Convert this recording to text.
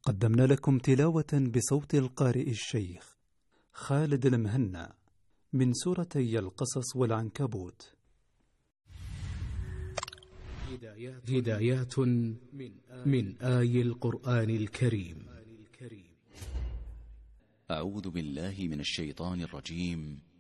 قدمنا لكم تلاوة بصوت القارئ الشيخ خالد المهنا من سورتي القصص والعنكبوت. هدايات من آي القرآن الكريم. أعوذ بالله من الشيطان الرجيم.